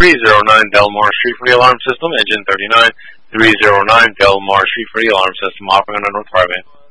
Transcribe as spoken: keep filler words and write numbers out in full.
three zero nine Delmar Street for the alarm system. Engine thirty-nine, three zero nine Delmar Street for the alarm system. Operating on North Highway.